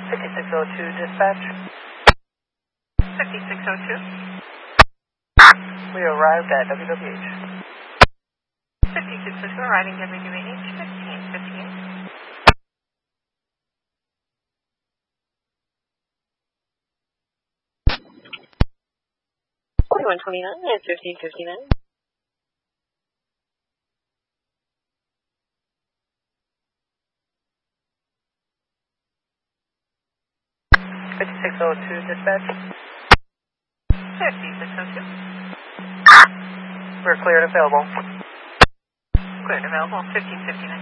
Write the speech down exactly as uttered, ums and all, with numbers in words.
fifty-six oh two, dispatch. fifty-six oh two. We arrived at W W H. fifty-six oh two, arriving W W H, fifteen fifty-eight. forty-one twenty-nine and fifteen fifty-nine. fifty-six oh two, dispatch. fifty-six oh two. We're cleared and available. Cleared and available, fifteen fifty-nine.